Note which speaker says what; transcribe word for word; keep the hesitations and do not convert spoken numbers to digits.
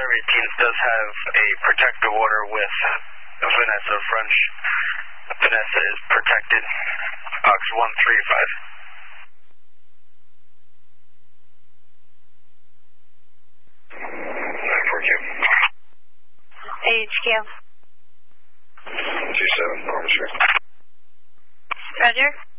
Speaker 1: November eighteenth does have a protective order with Vanessa French. Vanessa is protected. O X one three five. nine four Q.
Speaker 2: H Q.
Speaker 1: two seven, Norman Street.
Speaker 2: Roger.